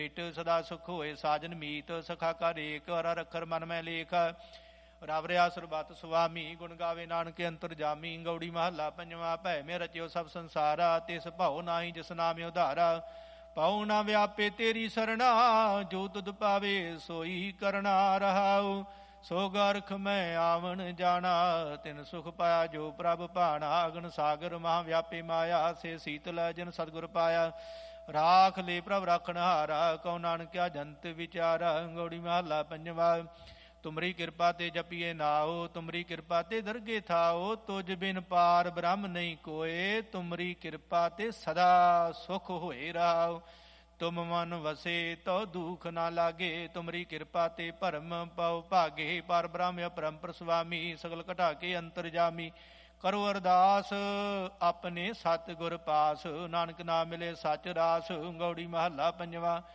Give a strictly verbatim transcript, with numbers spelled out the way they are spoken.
ਸਦਾ ਸੁਖ ਹੋਏ ਸਾਜਨ ਮੀਤ ਸਖਾ ਕਾ ਰੇਕ ਹਰ ਅੱਖਰ ਮਨ ਮੈਂ ਲੇਖ ਰਵ ਰਿਆ ਸਰਬਤ ਸੁਆਮੀ ਗੁਣ ਗਾਵੇ ਨਾਨਕ ਅੰਤਰ ਜਾਮੀ ਗੌੜੀ ਮਹੱਲਾ ਪੰਜਵਾ ਭੈ ਮੇ ਰਚਿਓ ਸਭ ਸੰਸਾਰਾ ਤਿਸ ਭਉ ਨਾਹੀ ਜਿਸ ਨਾਮ ਉਧਾਰਾ ਪਾਉ ਨਾ ਵਿਆਪੇ ਤੇਰੀ ਸਰਣਾ ਜੋ ਤੁਧ ਪਾਵੇ ਸੋਈ ਕਰਨਾ ਰਹਾਉ ਸੋ ਗਰਖ ਮੈਂ ਆਵਣ ਜਾਣਾ ਤਿਨ ਸੁਖ ਪਾਇਆ ਜੋ ਪ੍ਰਭ ਭਾਣਾ ਅਗਨ ਸਾਗਰ ਮਹਾ ਵਿਆਪੇ ਮਾਇਆ ਸੇ ਸੀਤਲ ਜਨ ਸਤਿਗੁਰ ਪਾਇਆ ਰਾਖ ਲੈ ਪ੍ਰਭ ਰਾਖਣ ਹਾਰਾ ਕਉ ਨਾਨਕਿਆ ਜੰਤ ਵਿਚਾਰਾ ਗੌੜੀ ਮਹੱਲਾ ਪੰਜਵਾ ਤੁਮਰੀ ਕਿਰਪਾ ਤੇ ਜਪੀਏ ਨਾਉ ਤੁਮਰੀ ਕਿਰਪਾ ਤੇ ਦਰਗੇ ਥਾਓ ਤੁਝ ਬਿਨ ਪਾਰ ਬ੍ਰਹਮ ਨਹੀਂ ਕੋਏ ਤੁਮਰੀ ਕਿਰਪਾ ਤੇ ਸਦਾ ਸੁਖ ਹੋਏ ਰਾਉ ਤੁਮ ਮਨ ਵਸੇ ਤੋ ਦੁਖ ਨਾ ਲਾਗੇ ਤੁਮਰੀ ਕਿਰਪਾ ਤੇ ਭਰਮ ਪਉ ਭਾਗੇ ਪਰ ਬ੍ਰਹਮ ਅਪਰੰਪਰ ਸੁਆਮੀ ਸਗਲ ਘਟਾ ਕੇ ਅੰਤਰ ਜਾਮੀ ਕਰੋ ਅਰਦਾਸ ਆਪਣੇ ਸਤਿਗੁਰ ਪਾਸ ਨਾਨਕ ਨਾਮ ਮਿਲੇ ਸੱਚ ਰਾਸ ਗੌੜੀ ਮਹੱਲਾ ਪੰਜਵਾ